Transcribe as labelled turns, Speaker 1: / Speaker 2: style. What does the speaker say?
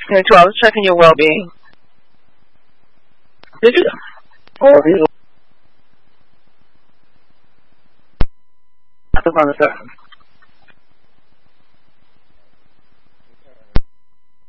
Speaker 1: Okay, 2 hours checking your well-being. Did you? Oh, you. On the 7th.